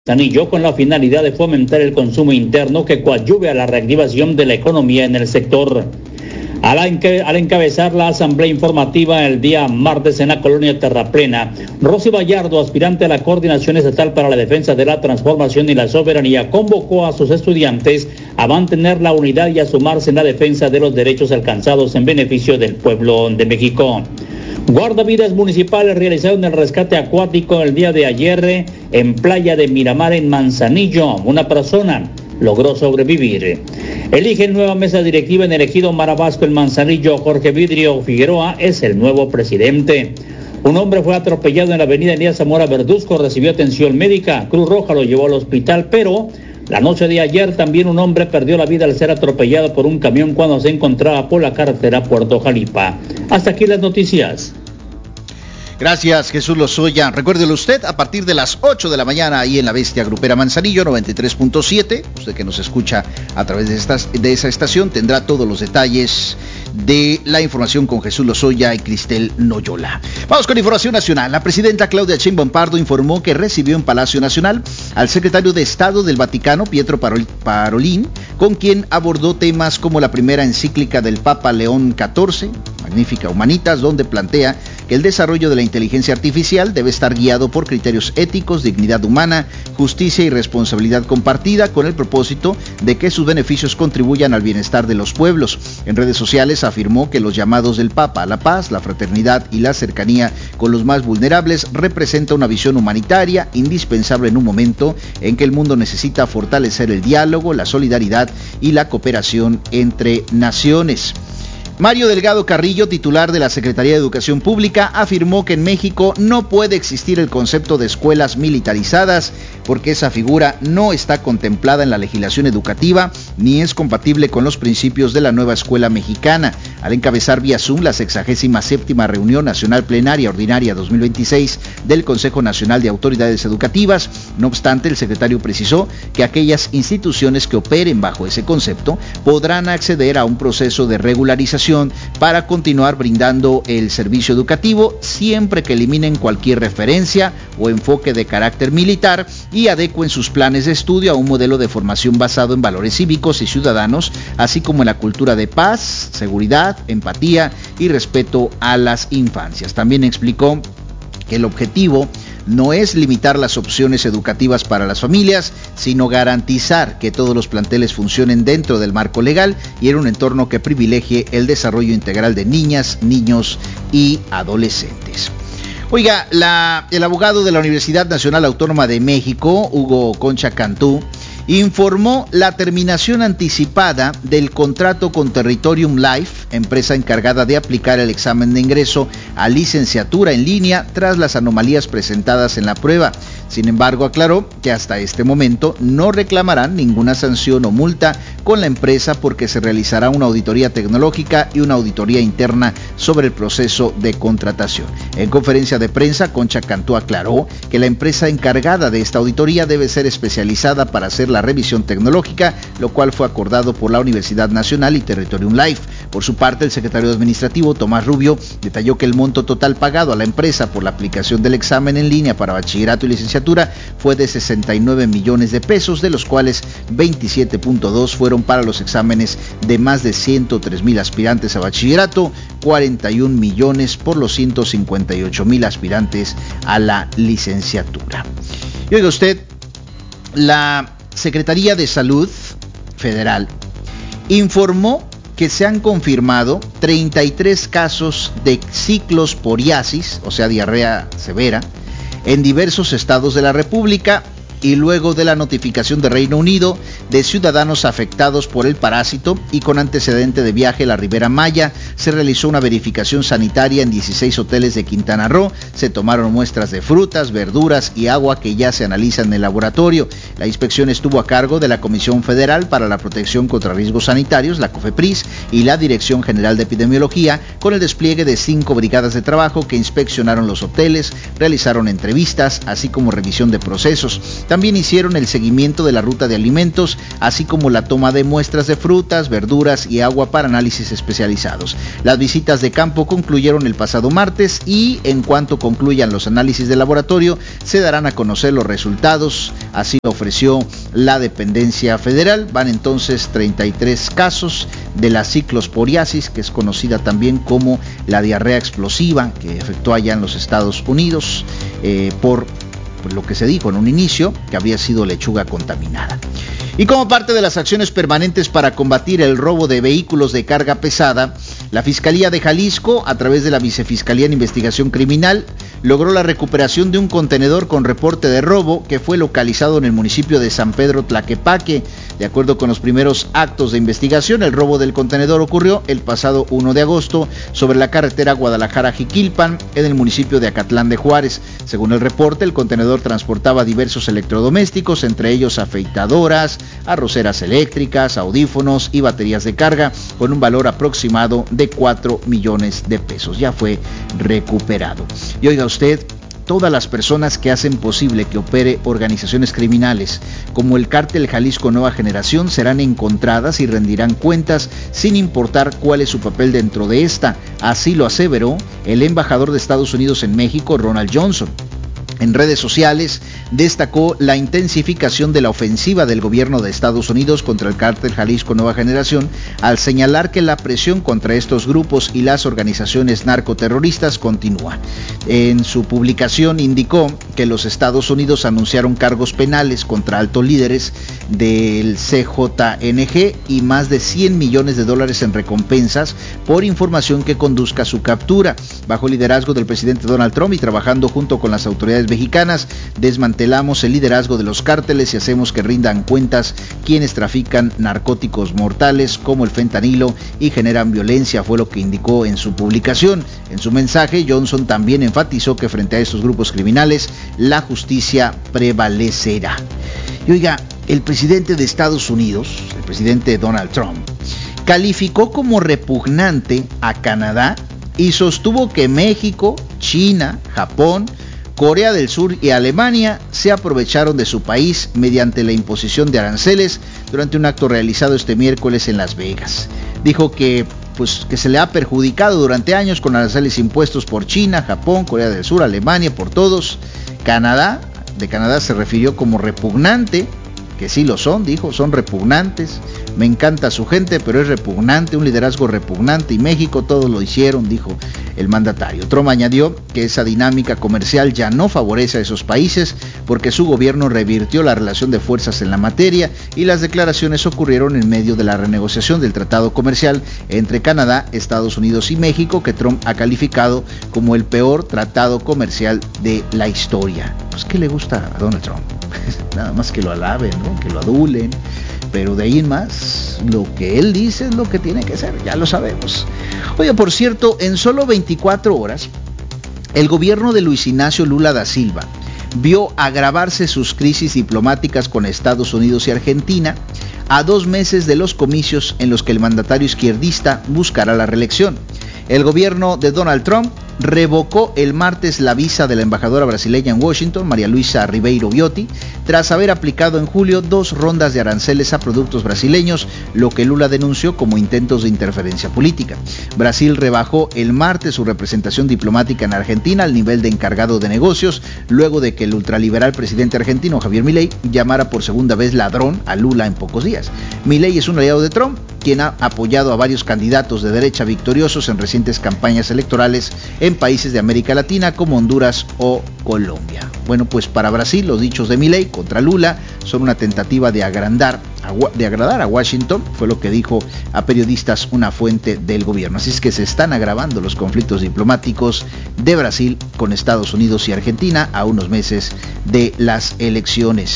Manzanillo con la finalidad de fomentar el consumo interno que coadyuve a la reactivación de la economía en el sector. Al encabezar la asamblea informativa el día martes en la colonia Terraplena, Rosy Vallardo, aspirante a la Coordinación Estatal para la Defensa de la Transformación y la Soberanía, convocó a sus estudiantes a mantener la unidad y a sumarse en la defensa de los derechos alcanzados en beneficio del pueblo de México. Guardavidas municipales realizaron el rescate acuático el día de ayer en Playa de Miramar en Manzanillo. Una persona logró sobrevivir. Eligen nueva mesa directiva en el ejido Marabasco en Manzanillo. Jorge Vidrio Figueroa es el nuevo presidente. Un hombre fue atropellado en la avenida Elías Zamora Verduzco, recibió atención médica. Cruz Roja lo llevó al hospital, pero la noche de ayer también un hombre perdió la vida al ser atropellado por un camión cuando se encontraba por la carretera Puerto Jalipa. Hasta aquí las noticias. Gracias, Jesús Lozoya. Recuérdelo usted, a partir de las 8 de la mañana, ahí en la Bestia Grupera Manzanillo, 93.7, usted que nos escucha a través de esa estación, tendrá todos los detalles de la información con Jesús Lozoya y Cristel Noyola. Vamos con información nacional. La presidenta Claudia Sheinbaum Pardo informó que recibió en Palacio Nacional al secretario de Estado del Vaticano, Pietro Parolin, con quien abordó temas como la primera encíclica del Papa León XIV, Magnificat Humanitas, donde plantea que el desarrollo de la inteligencia artificial debe estar guiado por criterios éticos, dignidad humana, justicia y responsabilidad compartida, con el propósito de que sus beneficios contribuyan al bienestar de los pueblos. En redes sociales afirmó que los llamados del Papa a la paz, la fraternidad y la cercanía con los más vulnerables representa una visión humanitaria indispensable en un momento en que el mundo necesita fortalecer el diálogo, la solidaridad y la cooperación entre naciones. Mario Delgado Carrillo, titular de la Secretaría de Educación Pública, afirmó que en México no puede existir el concepto de escuelas militarizadas porque esa figura no está contemplada en la legislación educativa ni es compatible con los principios de la nueva escuela mexicana. Al encabezar vía Zoom la 67ª Reunión Nacional Plenaria Ordinaria 2026 del Consejo Nacional de Autoridades Educativas, no obstante, el secretario precisó que aquellas instituciones que operen bajo ese concepto podrán acceder a un proceso de regularización para continuar brindando el servicio educativo siempre que eliminen cualquier referencia o enfoque de carácter militar y adecuen sus planes de estudio a un modelo de formación basado en valores cívicos y ciudadanos, así como en la cultura de paz, seguridad, empatía y respeto a las infancias. También explicó que el objetivo no es limitar las opciones educativas para las familias, sino garantizar que todos los planteles funcionen dentro del marco legal y en un entorno que privilegie el desarrollo integral de niñas, niños y adolescentes. Oiga, el abogado de la Universidad Nacional Autónoma de México, Hugo Concha Cantú, informó la terminación anticipada del contrato con Territorium Life, empresa encargada de aplicar el examen de ingreso a licenciatura en línea tras las anomalías presentadas en la prueba. Sin embargo, aclaró que hasta este momento no reclamarán ninguna sanción o multa con la empresa porque se realizará una auditoría tecnológica y una auditoría interna sobre el proceso de contratación. En conferencia de prensa, Concha Cantú aclaró que la empresa encargada de esta auditoría debe ser especializada para hacer la revisión tecnológica, lo cual fue acordado por la Universidad Nacional y Territorium Life. Por su parte, el secretario administrativo, Tomás Rubio, detalló que el monto total pagado a la empresa por la aplicación del examen en línea para bachillerato y licenciatura fue de 69 millones de pesos, de los cuales 27.2 fueron para los exámenes de más de 103,000 aspirantes a bachillerato, 41 millones por los 158,000 aspirantes a la licenciatura. Y oiga usted, la Secretaría de Salud Federal informó que se han confirmado 33 casos de ciclosporiasis, o sea, diarrea severa, en diversos estados de la República, y luego de la notificación de Reino Unido de ciudadanos afectados por el parásito y con antecedente de viaje a la Ribera Maya, se realizó una verificación sanitaria en 16 hoteles de Quintana Roo, se tomaron muestras de frutas, verduras y agua que ya se analizan en el laboratorio. La inspección estuvo a cargo de la Comisión Federal para la Protección contra Riesgos Sanitarios, la COFEPRIS, y la Dirección General de Epidemiología, con el despliegue de 5 brigadas de trabajo que inspeccionaron los hoteles, realizaron entrevistas, así como revisión de procesos. También hicieron el seguimiento de la ruta de alimentos, así como la toma de muestras de frutas, verduras y agua para análisis especializados. Las visitas de campo concluyeron el pasado martes y en cuanto concluyan los análisis de laboratorio se darán a conocer los resultados, así lo ofreció la dependencia federal. Van entonces 33 casos de la ciclosporiasis, que es conocida también como la diarrea explosiva, que efectúa allá en los Estados Unidos por lo que se dijo en un inicio, que habría sido lechuga contaminada. Y como parte de las acciones permanentes para combatir el robo de vehículos de carga pesada, la Fiscalía de Jalisco, a través de la Vicefiscalía en Investigación Criminal, logró la recuperación de un contenedor con reporte de robo que fue localizado en el municipio de San Pedro Tlaquepaque. De acuerdo con los primeros actos de investigación, el robo del contenedor ocurrió el pasado 1 de agosto sobre la carretera Guadalajara-Jiquilpan, en el municipio de Acatlán de Juárez. Según el reporte, el contenedor transportaba diversos electrodomésticos, entre ellos afeitadoras, arroceras eléctricas, audífonos y baterías de carga, con un valor aproximado de 4 millones de pesos. Ya fue recuperado. Y oiga usted, todas las personas que hacen posible que opere organizaciones criminales como el Cártel Jalisco Nueva Generación serán encontradas y rendirán cuentas sin importar cuál es su papel dentro de esta. Así lo aseveró el embajador de Estados Unidos en México, Ronald Johnson. En redes sociales destacó la intensificación de la ofensiva del gobierno de Estados Unidos contra el Cártel Jalisco Nueva Generación, al señalar que la presión contra estos grupos y las organizaciones narcoterroristas continúa. En su publicación indicó que los Estados Unidos anunciaron cargos penales contra altos líderes del CJNG y más de $100 millones en recompensas por información que conduzca a su captura. Bajo el liderazgo del presidente Donald Trump y trabajando junto con las autoridades mexicanas, desmantelamos el liderazgo de los cárteles y hacemos que rindan cuentas quienes trafican narcóticos mortales como el fentanilo y generan violencia, fue lo que indicó en su publicación. En su mensaje, Johnson también enfatizó que frente a estos grupos criminales, la justicia prevalecerá. Y oiga, el presidente de Estados Unidos, el presidente Donald Trump, calificó como repugnante a Canadá y sostuvo que México, China, Japón, Corea del Sur y Alemania se aprovecharon de su país mediante la imposición de aranceles durante un acto realizado este miércoles en Las Vegas. Dijo que se le ha perjudicado durante años con aranceles impuestos por China, Japón, Corea del Sur, Alemania, por todos. De Canadá se refirió como repugnante, que sí lo son, dijo, son repugnantes. Me encanta su gente, pero es repugnante, un liderazgo repugnante, y México todos lo hicieron, dijo el mandatario. Trump añadió que esa dinámica comercial ya no favorece a esos países porque su gobierno revirtió la relación de fuerzas en la materia, y las declaraciones ocurrieron en medio de la renegociación del tratado comercial entre Canadá, Estados Unidos y México, que Trump ha calificado como el peor tratado comercial de la historia. Pues, ¿qué le gusta a Donald Trump? Nada más que lo alaben, ¿no? Que lo adulen. Pero de ahí en más, lo que él dice es lo que tiene que ser, ya lo sabemos. Oye, por cierto, en solo 24 horas, el gobierno de Luis Ignacio Lula da Silva vio agravarse sus crisis diplomáticas con Estados Unidos y Argentina a 2 meses de los comicios en los que el mandatario izquierdista buscará la reelección. El gobierno de Donald Trump revocó el martes la visa de la embajadora brasileña en Washington, María Luisa Ribeiro Viotti, tras haber aplicado en julio 2 rondas de aranceles a productos brasileños, lo que Lula denunció como intentos de interferencia política. Brasil rebajó el martes su representación diplomática en Argentina al nivel de encargado de negocios, luego de que el ultraliberal presidente argentino Javier Milei llamara por segunda vez ladrón a Lula en pocos días. Milei es un aliado de Trump, quien ha apoyado a varios candidatos de derecha victoriosos en recientes campañas electorales en países de América Latina como Honduras o Colombia. Bueno, pues para Brasil los dichos de Milei contra Lula son una tentativa de agradar a Washington, fue lo que dijo a periodistas una fuente del gobierno. Así es que se están agravando los conflictos diplomáticos de Brasil con Estados Unidos y Argentina a unos meses de las elecciones.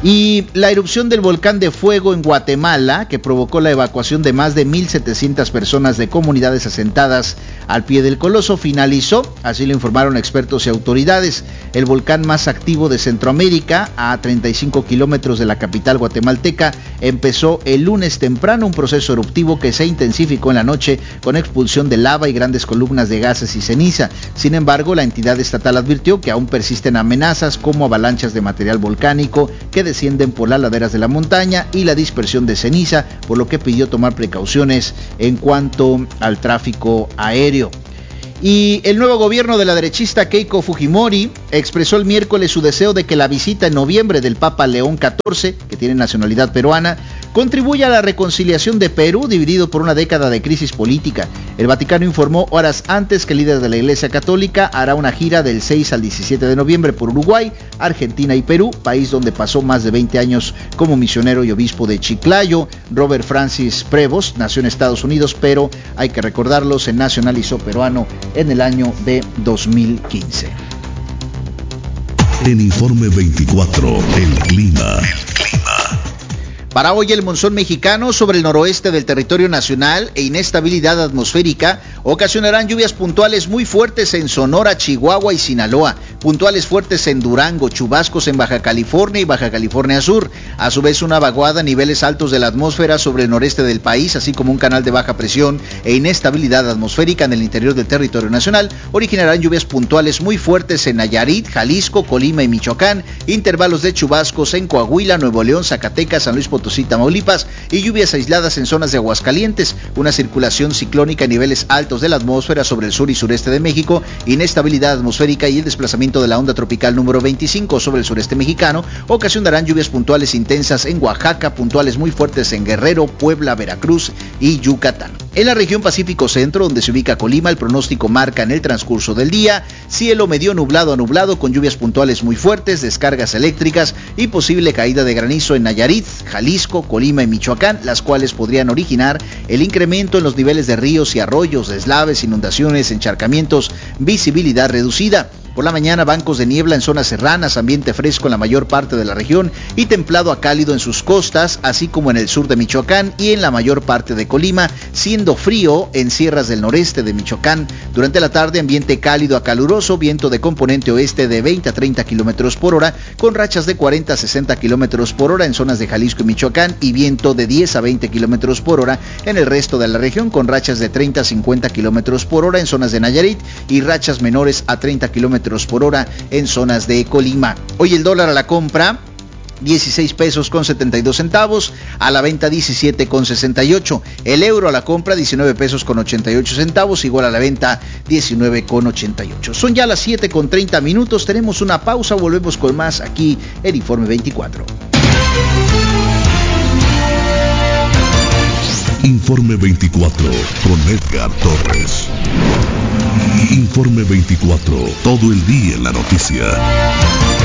Y la erupción del volcán de fuego en Guatemala, que provocó la evacuación de más de 1,700 personas de comunidades asentadas al pie del coloso, finalizó, así lo informaron expertos y autoridades. El volcán más activo de Centroamérica, a 35 kilómetros de la capital guatemalteca, empezó el lunes temprano un proceso eruptivo que se intensificó en la noche con expulsión de lava y grandes columnas de gases y ceniza. Sin embargo, la entidad estatal advirtió que aún persisten amenazas como avalanchas de material volcánico que descienden por las laderas de la montaña y la dispersión de ceniza, por lo que pidió tomar precauciones en cuanto al tráfico aéreo. Y el nuevo gobierno de la derechista Keiko Fujimori expresó el miércoles su deseo de que la visita en noviembre del Papa León XIV, que tiene nacionalidad peruana, contribuya a la reconciliación de Perú, dividido por una década de crisis política. El Vaticano informó horas antes que el líder de la Iglesia Católica hará una gira del 6 al 17 de noviembre por Uruguay, Argentina y Perú, país donde pasó más de 20 años como misionero y obispo de Chiclayo. Robert Francis Prevost nació en Estados Unidos, pero hay que recordarlo, se nacionalizó peruano en el año de 2015. En Informe 24, el clima. Para hoy el monzón mexicano sobre el noroeste del territorio nacional e inestabilidad atmosférica ocasionarán lluvias puntuales muy fuertes en Sonora, Chihuahua y Sinaloa, puntuales fuertes en Durango, chubascos en Baja California y Baja California Sur, a su vez una vaguada a niveles altos de la atmósfera sobre el noreste del país, así como un canal de baja presión e inestabilidad atmosférica en el interior del territorio nacional, originarán lluvias puntuales muy fuertes en Nayarit, Jalisco, Colima y Michoacán, intervalos de chubascos en Coahuila, Nuevo León, Zacatecas, San Luis Potosí, Tamaulipas y lluvias aisladas en zonas de Aguascalientes, una circulación ciclónica a niveles altos de la atmósfera sobre el sur y sureste de México, inestabilidad atmosférica y el desplazamiento de la onda tropical número 25 sobre el sureste mexicano ocasionarán lluvias puntuales intensas en Oaxaca, puntuales muy fuertes en Guerrero, Puebla, Veracruz y Yucatán. En la región Pacífico Centro, donde se ubica Colima, el pronóstico marca en el transcurso del día cielo medio nublado a nublado con lluvias puntuales muy fuertes, descargas eléctricas y posible caída de granizo en Nayarit, Jalisco, Colima y Michoacán, las cuales podrían originar el incremento en los niveles de ríos y arroyos, deslaves, inundaciones, encharcamientos, visibilidad reducida. Por la mañana, bancos de niebla en zonas serranas, ambiente fresco en la mayor parte de la región y templado a cálido en sus costas, así como en el sur de Michoacán y en la mayor parte de Colima, siendo frío en sierras del noreste de Michoacán. Durante la tarde, ambiente cálido a caluroso, viento de componente oeste de 20 a 30 kilómetros por hora, con rachas de 40 a 60 kilómetros por hora en zonas de Jalisco y Michoacán y viento de 10 a 20 kilómetros por hora en el resto de la región, con rachas de 30 a 50 kilómetros por hora en zonas de Nayarit y rachas menores a 30 kilómetros por hora en zonas de Colima. Hoy el dólar a la compra 16 pesos con 72 centavos, a la venta 17 con 68. El euro a la compra 19 pesos con 88 centavos, igual a la venta 19 con 88. Son ya las 7 con 30 minutos, tenemos una pausa, volvemos con más aquí en Informe 24. Informe 24 con Edgar Torres. Informe 24, todo el día en la noticia.